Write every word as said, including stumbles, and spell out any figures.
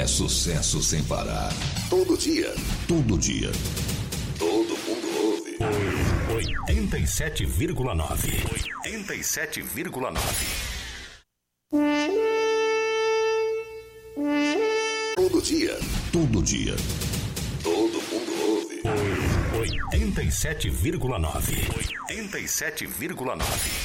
sucesso sem parar. Todo dia. Todo dia. Todo mundo ouve. oitenta e sete vírgula nove. oitenta e sete vírgula nove. Todo dia. Todo dia. Todo mundo ouve. oitenta e sete vírgula nove. oitenta e sete vírgula nove.